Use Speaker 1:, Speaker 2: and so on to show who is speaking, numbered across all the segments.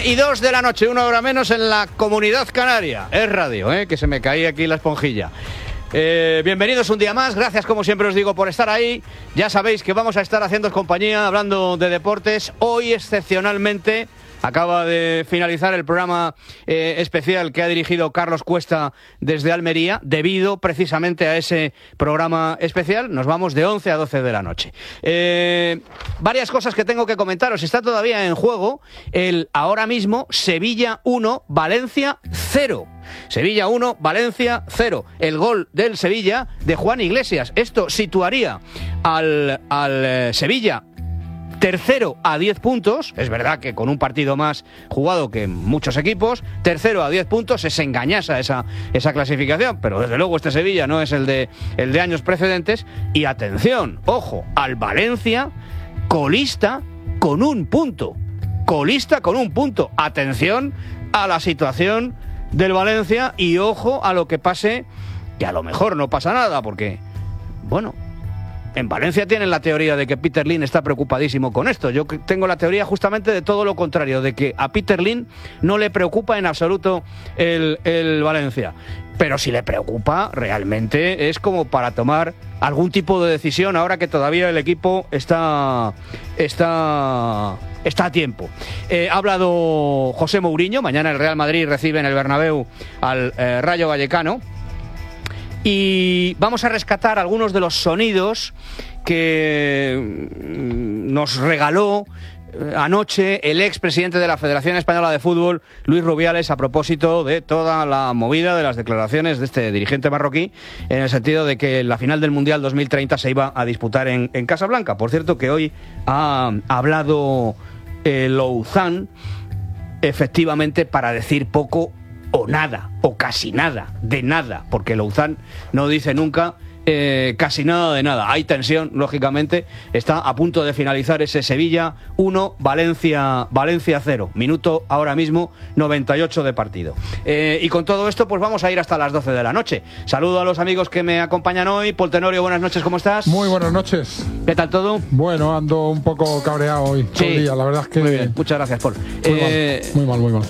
Speaker 1: 9:02 de la noche, 1 hora menos en la Comunidad Canaria. Es radio, que se me caía aquí la esponjilla. Bienvenidos un día más, gracias como siempre os digo por estar ahí. Ya sabéis que vamos a estar haciendo compañía, hablando de deportes. Hoy excepcionalmente acaba de finalizar el programa especial que ha dirigido Carlos Cuesta desde Almería. Debido precisamente a ese programa especial, nos vamos de 11 a 12 de la noche. Varias cosas que tengo que comentaros. Está todavía en juego el ahora mismo Sevilla 1, Valencia 0. Sevilla 1, Valencia 0. El gol del Sevilla de Juan Iglesias. Esto situaría al Sevilla tercero a 10 puntos, es verdad que con un partido más jugado que muchos equipos, tercero a 10 puntos, es engañosa esa clasificación, pero desde luego este Sevilla no es el de años precedentes. Y atención, ojo, al Valencia colista con un punto, atención a la situación del Valencia y ojo a lo que pase, que a lo mejor no pasa nada, porque, bueno, en Valencia tienen la teoría de que Peter Lim está preocupadísimo con esto. Yo tengo la teoría justamente de todo lo contrario, de que a Peter Lim no le preocupa en absoluto el Valencia. Pero si le preocupa, realmente es como para tomar algún tipo de decisión ahora que todavía el equipo está a tiempo. Ha hablado José Mourinho. Mañana el Real Madrid recibe en el Bernabéu al Rayo Vallecano. Y vamos a rescatar algunos de los sonidos que nos regaló anoche el expresidente de la Federación Española de Fútbol, Luis Rubiales, a propósito de toda la movida de las declaraciones de este dirigente marroquí, en el sentido de que la final del Mundial 2030 se iba a disputar en Casablanca. Por cierto, que hoy ha hablado Louzán, efectivamente, para decir poco o nada, o casi nada, de nada, porque Louzán no dice nunca casi nada de nada. Hay tensión, lógicamente. Está a punto de finalizar ese Sevilla 1, Valencia 0. Minuto ahora mismo 98 de partido. Y con todo esto, pues vamos a ir hasta las 12 de la noche. Saludo a los amigos que me acompañan hoy. Paul Tenorio, buenas noches, ¿cómo estás?
Speaker 2: Muy buenas noches.
Speaker 1: ¿Qué tal todo?
Speaker 2: Bueno, ando un poco cabreado hoy, todo el día. La verdad es que...
Speaker 1: Muy bien, muchas gracias, Paul.
Speaker 2: Muy mal.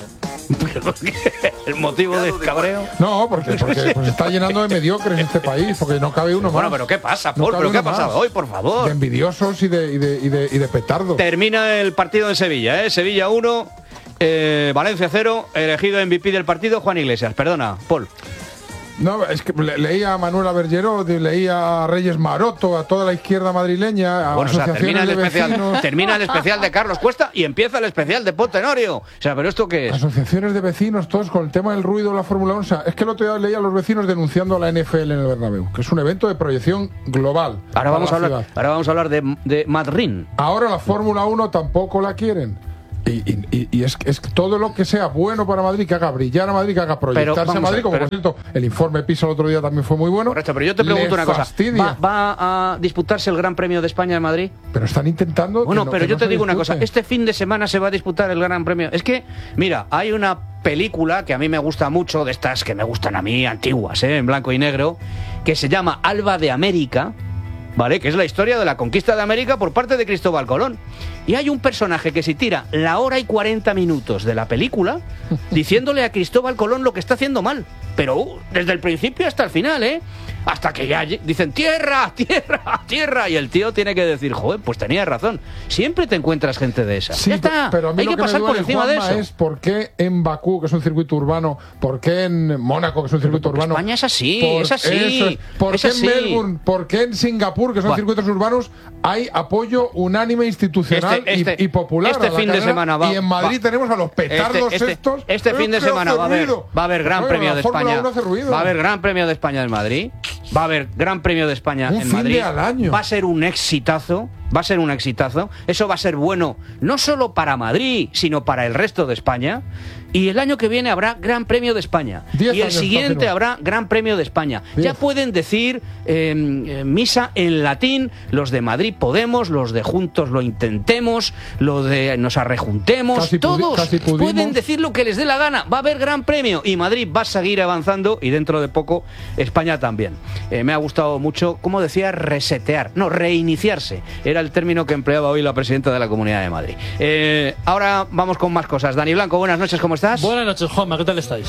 Speaker 1: ¿El motivo de cabreo?
Speaker 2: No, porque pues está llenando de mediocres este país, porque no cabe uno más.
Speaker 1: Bueno, pero ¿qué pasa, Paul? ¿Pero qué ha pasado hoy, por favor?
Speaker 2: De envidiosos y de petardos.
Speaker 1: Termina el partido en Sevilla, Sevilla 1, Valencia 0, elegido MVP del partido Juan Iglesias. Perdona, Paul.
Speaker 2: No, es que leía a Manuel Avergeró, leía a Reyes Maroto, a toda la izquierda madrileña, a asociaciones de vecinos.
Speaker 1: Termina el especial de Carlos Cuesta y empieza el especial de Paul Tenorio. O sea, ¿pero esto qué es?
Speaker 2: Asociaciones de vecinos, todos con el tema del ruido de la Fórmula 1. O sea, es que el otro día leía a los vecinos denunciando a la NFL en el Bernabéu, que es un evento de proyección global.
Speaker 1: Ahora vamos a hablar de Madrid.
Speaker 2: Ahora la Fórmula 1 tampoco la quieren. Y es todo lo que sea bueno para Madrid, que haga brillar a Madrid, que haga proyectarse a Madrid, como por cierto el informe PISA el otro día también fue muy bueno.
Speaker 1: Correcto, pero yo te pregunto una cosa, ¿va a disputarse el Gran Premio de España en Madrid?
Speaker 2: Pero están intentando...
Speaker 1: Bueno, pero yo te digo una cosa, este fin de semana se va a disputar el Gran Premio. Es que, mira, hay una película que a mí me gusta mucho, de estas que me gustan a mí, antiguas, en blanco y negro, que se llama Alba de América, ¿vale? Que es la historia de la conquista de América por parte de Cristóbal Colón. Y hay un personaje que se tira la hora y 40 minutos de la película diciéndole a Cristóbal Colón lo que está haciendo mal. Pero desde el principio hasta el final, hasta que ya dicen tierra, tierra, tierra. Y el tío tiene que decir, joder, pues tenía razón. Siempre te encuentras gente de esa.
Speaker 2: Sí,
Speaker 1: ya está.
Speaker 2: Pero a mí
Speaker 1: hay
Speaker 2: lo
Speaker 1: que pasar por encima de eso.
Speaker 2: Es por qué en Bakú, que es un circuito urbano, por qué en Mónaco, que es un circuito urbano.
Speaker 1: España es así, es así.
Speaker 2: ¿Por qué en Melbourne, por qué en Singapur, que son circuitos urbanos, hay apoyo unánime institucional y popular?
Speaker 1: Este fin de semana va.
Speaker 2: Y en Madrid tenemos a los petardos estos.
Speaker 1: Este fin de semana va a haber Gran Premio de España. Va a haber Gran Premio de España en Madrid. Va a haber Gran Premio de España en Madrid.
Speaker 2: Al año.
Speaker 1: Va a ser un exitazo. Eso va a ser bueno no solo para Madrid, sino para el resto de España. Y el año que viene habrá Gran Premio de España. Y el siguiente habrá Gran Premio de España.
Speaker 2: 10.
Speaker 1: Ya pueden decir misa en latín los de Madrid Podemos, los de Juntos lo intentemos, los de nos arrejuntemos. Todos pueden decir lo que les dé la gana. Va a haber Gran Premio y Madrid va a seguir avanzando y dentro de poco España también. Me ha gustado mucho, como decía, reiniciarse. Era era el término que empleaba hoy la presidenta de la Comunidad de Madrid. Ahora vamos con más cosas. Dani Blanco, buenas noches, ¿cómo estás?
Speaker 3: Buenas noches, Juanma, ¿qué tal estáis?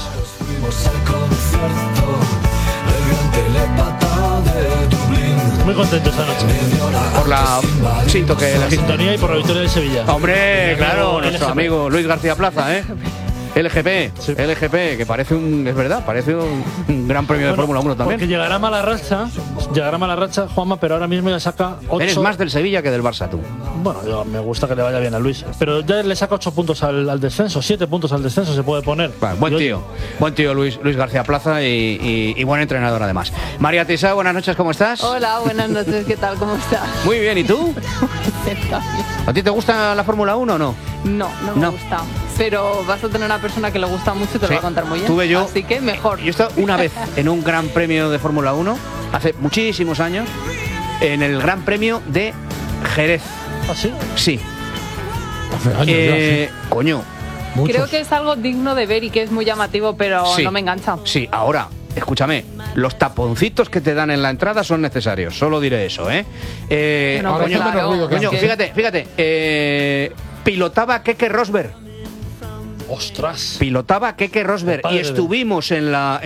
Speaker 3: Muy contento esta noche.
Speaker 1: Por la
Speaker 3: sintonía y por la victoria de Sevilla.
Speaker 1: Hombre, claro, nuestro amigo Luis García Plaza, ¿eh? LGP, sí. LGP, que parece es verdad, parece un gran premio de Fórmula 1 también.
Speaker 3: Porque llegará mala racha, Juanma, pero ahora mismo ya saca 8.
Speaker 1: Eres más del Sevilla que del Barça, tú.
Speaker 3: Bueno, me gusta que le vaya bien a Luis, pero ya le saca 8 puntos al descenso, 7 puntos al descenso se puede poner.
Speaker 1: Bueno, buen tío Luis García Plaza y buen entrenador además. María Tisa, buenas noches, ¿cómo estás?
Speaker 4: Hola, buenas noches, ¿qué tal? ¿Cómo estás?
Speaker 1: Muy bien, ¿y tú? ¿A ti te gusta la Fórmula 1 o no?
Speaker 4: No me gusta. Pero vas a tener una persona que le gusta mucho y te lo va a contar muy bien.
Speaker 1: Tuve yo.
Speaker 4: Así que mejor.
Speaker 1: Yo he estado una vez en un gran premio de Fórmula 1, hace muchísimos años, en el Gran Premio de Jerez.
Speaker 3: ¿Ah, sí?
Speaker 1: Sí.
Speaker 2: Hace años ya, sí.
Speaker 1: Coño.
Speaker 2: Muchos.
Speaker 4: Creo que es algo digno de ver y que es muy llamativo, pero
Speaker 1: sí,
Speaker 4: no me engancha.
Speaker 1: Sí, ahora, escúchame, los taponcitos que te dan en la entrada son necesarios, solo diré eso, ¿eh?
Speaker 4: No,
Speaker 1: coño,
Speaker 4: claro,
Speaker 1: coño, fíjate, pilotaba Keke Rosberg.
Speaker 3: ¡Ostras!
Speaker 1: Pilotaba Keke Rosberg y estuvimos en la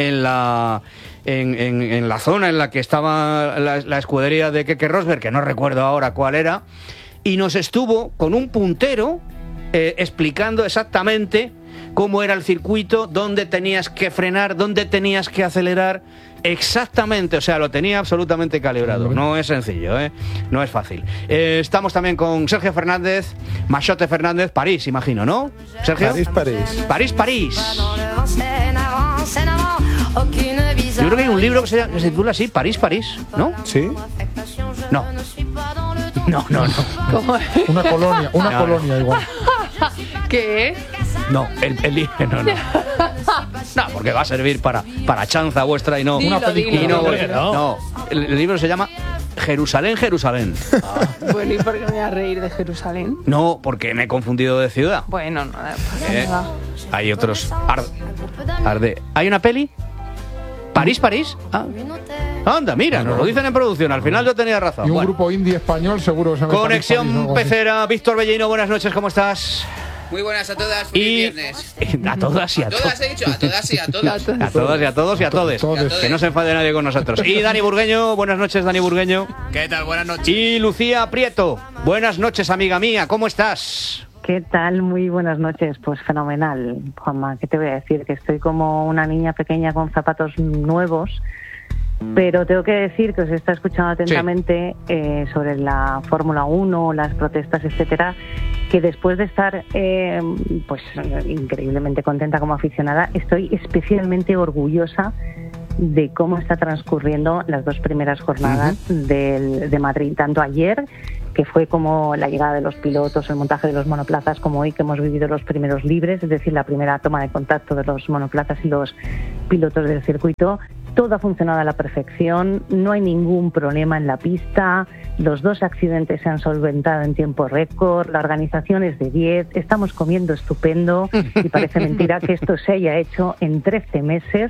Speaker 1: zona en la que estaba la escudería de Keke Rosberg, que no recuerdo ahora cuál era, y nos estuvo con un puntero explicando exactamente cómo era el circuito, dónde tenías que frenar, dónde tenías que acelerar, exactamente, o sea, lo tenía absolutamente calibrado. No es sencillo, no es fácil. Estamos también con Sergio Fernández, Machote Fernández, París, imagino, ¿no? Sergio. París. Yo creo que hay un libro que se titula así, París, ¿no?
Speaker 2: ¿Sí?
Speaker 1: No.
Speaker 4: ¿Cómo es?
Speaker 2: Una colonia igual.
Speaker 4: ¿Qué?
Speaker 1: No, el libro no. No, porque va a servir para chanza vuestra y no
Speaker 4: Dilo,
Speaker 1: una película.
Speaker 4: dilo.
Speaker 1: No, el libro se llama Jerusalén.
Speaker 4: Bueno, ¿y por qué me voy a reír de Jerusalén?
Speaker 1: No, porque me he confundido de ciudad.
Speaker 4: Bueno, no pasa nada.
Speaker 1: Hay otros. Arde. ¿Hay una peli? ¿París? Ah. Anda, mira, nos lo dicen en producción. Al final yo tenía razón.
Speaker 2: Y un grupo indie español seguro que se llama
Speaker 1: Conexión Pecera. Víctor Bellino, buenas noches, ¿cómo estás?
Speaker 5: Muy buenas a todas, feliz viernes.
Speaker 1: A todas y a todos.
Speaker 5: A todas he dicho, a todas y a todos.
Speaker 1: A todas y a todos y a todes. Que no se enfade nadie con nosotros. Y Dani Burgueño, buenas noches, Dani Burgueño.
Speaker 5: ¿Qué tal? Buenas noches.
Speaker 1: Y Lucía Prieto, buenas noches, amiga mía, ¿cómo estás?
Speaker 6: ¿Qué tal? Muy buenas noches. Pues fenomenal, Juanma. ¿Qué te voy a decir? Que estoy como una niña pequeña con zapatos nuevos. Pero tengo que decir que os está escuchando atentamente sobre la Fórmula 1, las protestas, etcétera, que después de estar pues increíblemente contenta como aficionada, estoy especialmente orgullosa de cómo está transcurriendo las dos primeras jornadas de Madrid, tanto ayer, que fue como la llegada de los pilotos, el montaje de los monoplazas, como hoy que hemos vivido los primeros libres, es decir, la primera toma de contacto de los monoplazas y los pilotos del circuito. Todo ha funcionado a la perfección, no hay ningún problema en la pista, los dos accidentes se han solventado en tiempo récord, la organización es de 10, estamos comiendo estupendo y parece mentira que esto se haya hecho en 13 meses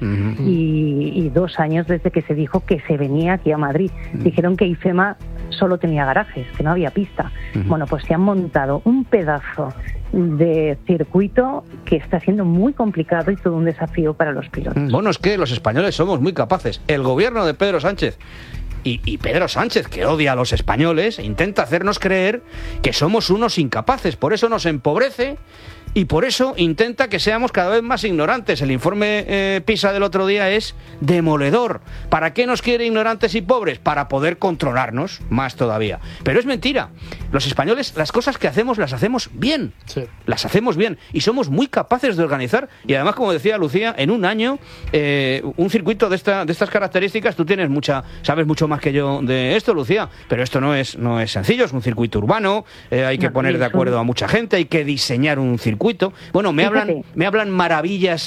Speaker 6: y 2 años desde que se dijo que se venía aquí a Madrid. Dijeron que IFEMA solo tenía garajes, que no había pista. Bueno, pues se han montado un pedazo de circuito que está siendo muy complicado y todo un desafío para los pilotos.
Speaker 1: Bueno, es que los españoles somos muy capaces. El gobierno de Pedro Sánchez y Pedro Sánchez, que odia a los españoles, intenta hacernos creer que somos unos incapaces. Por eso nos empobrece y por eso intenta que seamos cada vez más ignorantes. El informe PISA del otro día es demoledor. ¿Para qué nos quiere ignorantes y pobres? Para poder controlarnos más todavía. Pero es mentira. Los españoles, las cosas que hacemos, las hacemos bien.
Speaker 3: Sí.
Speaker 1: Las hacemos bien. Y somos muy capaces de organizar. Y además, como decía Lucía, en un año, un circuito de estas características, tú sabes mucho más que yo de esto, Lucía. Pero esto no es sencillo, es un circuito urbano. Hay que poner de acuerdo a mucha gente, hay que diseñar un circuito. Bueno, me hablan maravillas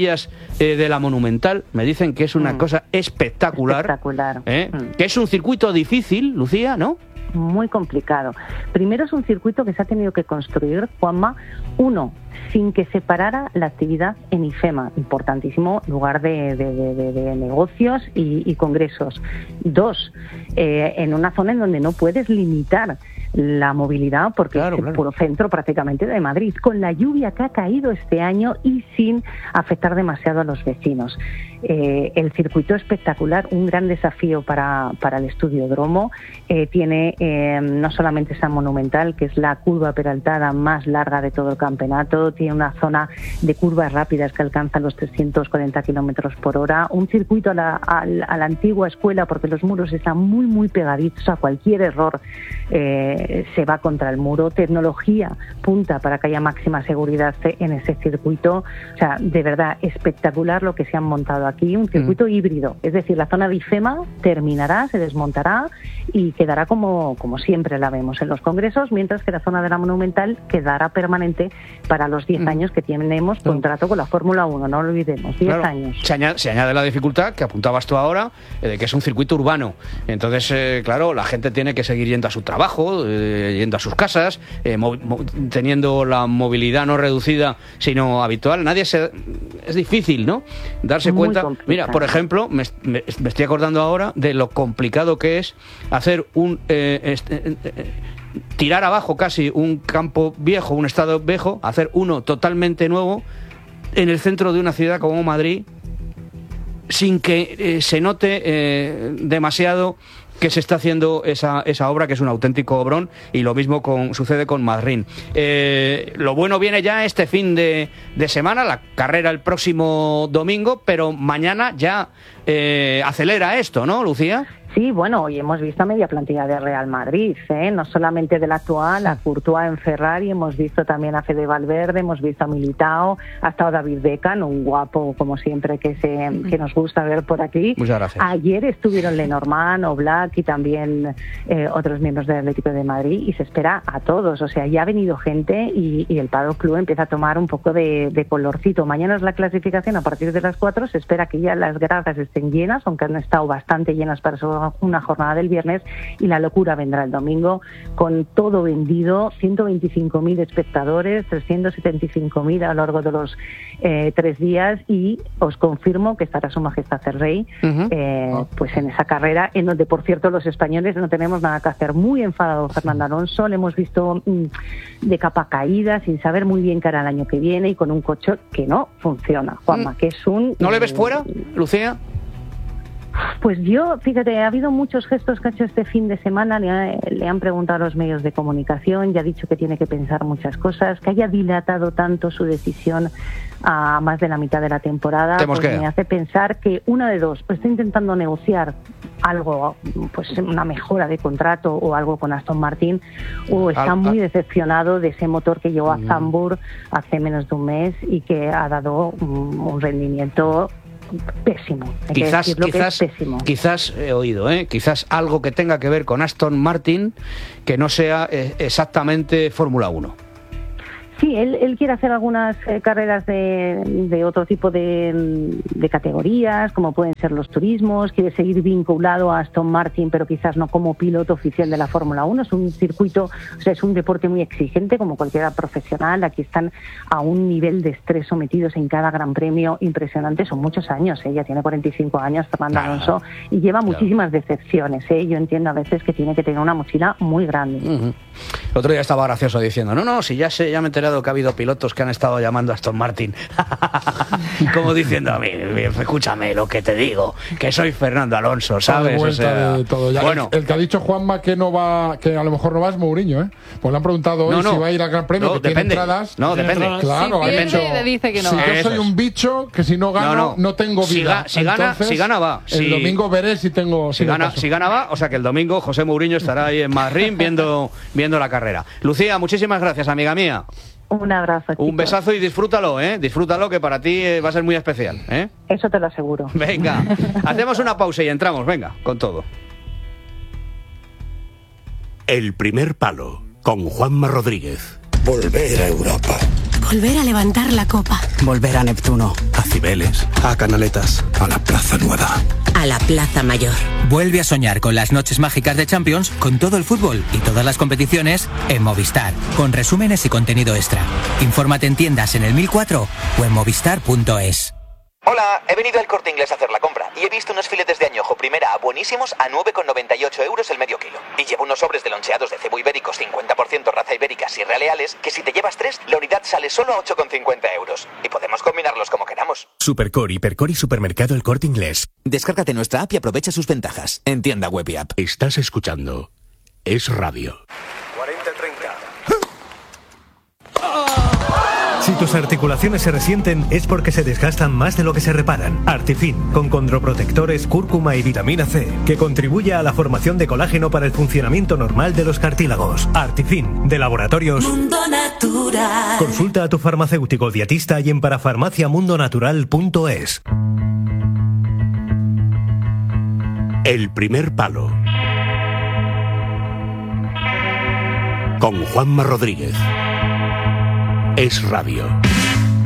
Speaker 1: de la Monumental. Me dicen que es una cosa espectacular. Que es un circuito difícil, Lucía, ¿no?
Speaker 6: Muy complicado. Primero es un circuito que se ha tenido que construir, Juanma, sin que separara la actividad en IFEMA, importantísimo lugar de negocios y congresos. 2, en una zona en donde no puedes limitar la movilidad, porque es el puro centro prácticamente de Madrid, con la lluvia que ha caído este año y sin afectar demasiado a los vecinos. El circuito espectacular, un gran desafío para el Estudiódromo. Tiene no solamente esa monumental, que es la curva peraltada más larga de todo el campeonato, tiene una zona de curvas rápidas que alcanza los 340 kilómetros por hora, un circuito a la antigua escuela, porque los muros están muy, muy pegadizos, a cualquier error se va contra el muro, tecnología punta para que haya máxima seguridad en ese circuito. O sea, de verdad, espectacular lo que se han montado aquí, un circuito híbrido, es decir, la zona de IFEMA terminará, se desmontará y quedará como siempre la vemos en los congresos, mientras que la zona de la Monumental quedará permanente para los 10 años que tenemos contrato con la Fórmula 1, no lo olvidemos, 10 años.
Speaker 1: Se añade la dificultad que apuntabas tú ahora, de que es un circuito urbano. Entonces, claro, la gente tiene que seguir yendo a su trabajo, yendo a sus casas, teniendo la movilidad no reducida, sino habitual. Es difícil, ¿no? Darse
Speaker 6: Muy
Speaker 1: cuenta.
Speaker 6: complicado.
Speaker 1: Mira, por ejemplo, me estoy acordando ahora de lo complicado que es hacer tirar abajo casi un campo viejo, un estadio viejo, hacer uno totalmente nuevo en el centro de una ciudad como Madrid, sin que se note demasiado que se está haciendo esa obra, que es un auténtico obrón, y lo mismo sucede con Madrid. Lo bueno viene ya este fin de semana, la carrera el próximo domingo, pero mañana ya acelera esto, ¿no, Lucía?
Speaker 6: Sí, bueno, hoy hemos visto a media plantilla de Real Madrid, no solamente del actual, a Courtois en Ferrari, hemos visto también a Fede Valverde, hemos visto a Militao, ha estado David Beckham, un guapo como siempre que nos gusta ver por aquí.
Speaker 1: Muchas gracias.
Speaker 6: Ayer estuvieron Lenormand, Oblak y también otros miembros del Atlético de Madrid, y se espera a todos, o sea, ya ha venido gente y el Paddock Club empieza a tomar un poco de colorcito. Mañana es la clasificación a partir de las 4, se espera que ya las gradas estén llenas, aunque han estado bastante llenas para una jornada del viernes, y la locura vendrá el domingo con todo vendido, 125.000 espectadores, 375.000 a lo largo de los 3 días, y os confirmo que estará Su Majestad el Rey pues en esa carrera, en donde por cierto los españoles no tenemos nada que hacer. Muy enfadado Fernando Alonso, le hemos visto de capa caída, sin saber muy bien qué hará el año que viene, y con un coche que no funciona, Juanma, que es un...
Speaker 1: ¿No le ves fuera, Lucía?
Speaker 6: Pues yo, fíjate, ha habido muchos gestos que ha hecho este fin de semana, le han preguntado a los medios de comunicación, ya ha dicho que tiene que pensar muchas cosas, que haya dilatado tanto su decisión a más de la mitad de la temporada, pues me hace pensar que una de dos, pues está intentando negociar algo, pues una mejora de contrato o algo con Aston Martin, o está muy decepcionado de ese motor que llegó a Zandvoort hace menos de un mes y que ha dado un rendimiento pésimo.
Speaker 1: Quizás he oído, quizás algo que tenga que ver con Aston Martin, que no sea exactamente Fórmula 1.
Speaker 6: Sí, él quiere hacer algunas carreras de otro tipo de categorías, como pueden ser los turismos, quiere seguir vinculado a Aston Martin, pero quizás no como piloto oficial de la Fórmula 1. Es un circuito, o sea, es un deporte muy exigente, como cualquiera profesional. Aquí están a un nivel de estrés sometidos en cada gran premio impresionante. Son muchos años, ya tiene 45 años Fernando Alonso, y lleva muchísimas decepciones. Yo entiendo a veces que tiene que tener una mochila muy grande.
Speaker 1: El otro día estaba gracioso diciendo, si ya me he enterado que ha habido pilotos que han estado llamando a Aston Martin como diciendo a mí, escúchame lo que te digo, que soy Fernando Alonso, ¿sabes?
Speaker 2: Bueno, el que ha dicho Juanma que no va, que a lo mejor no va, es Mourinho, pues le han preguntado hoy si va a ir al Gran Premio, que tiene entradas.
Speaker 1: Depende.
Speaker 2: Claro,
Speaker 4: si pierde, dice que no.
Speaker 2: Si yo soy un bicho, que si no gano, no tengo vida.
Speaker 1: Si gana va.
Speaker 2: El domingo veré si tengo...
Speaker 1: Si gana va, o sea que el domingo José Mourinho estará ahí en Madrid viendo la carrera. Lucía, muchísimas gracias, amiga mía.
Speaker 6: Un abrazo, chicos.
Speaker 1: Un besazo y disfrútalo, disfrútalo, que para ti va a ser muy especial,
Speaker 6: Eso te lo aseguro.
Speaker 1: Venga, hacemos una pausa y entramos, venga, con todo.
Speaker 7: El primer palo, con Juanma Rodríguez.
Speaker 8: Volver a Europa.
Speaker 9: Volver a levantar la copa.
Speaker 8: Volver a Neptuno.
Speaker 7: A Cibeles.
Speaker 8: A Canaletas. A la Plaza Nueva.
Speaker 9: A la Plaza Mayor.
Speaker 10: Vuelve a soñar con las noches mágicas de Champions, con todo el fútbol y todas las competiciones en Movistar, con resúmenes y contenido extra. Infórmate en tiendas en el 1004 o en movistar.es.
Speaker 11: Hola, he venido al Corte Inglés a hacer la compra y he visto unos filetes de añojo primera buenísimos a 9,98 euros el medio kilo. Y llevo unos sobres de loncheados de cebo ibéricos 50% raza ibérica Sierra Leales que si te llevas 3, la unidad sale solo a 8,50 euros. Y podemos combinarlos como queramos.
Speaker 12: Supercore, Hipercor y Supermercado El Corte Inglés.
Speaker 10: Descárgate nuestra app y aprovecha sus ventajas. En tienda web y app.
Speaker 7: Estás escuchando Es Radio.
Speaker 13: 40-30.
Speaker 14: Si tus articulaciones se resienten es porque se desgastan más de lo que se reparan. Artifin, con condroprotectores, cúrcuma y vitamina C, que contribuye a la formación de colágeno para el funcionamiento normal de los cartílagos. Artifin, de Laboratorios
Speaker 9: Mundo Natural.
Speaker 14: Consulta a tu farmacéutico dietista y en parafarmaciamundonatural.es.
Speaker 7: El primer palo. Con Juanma Rodríguez. Es Radio.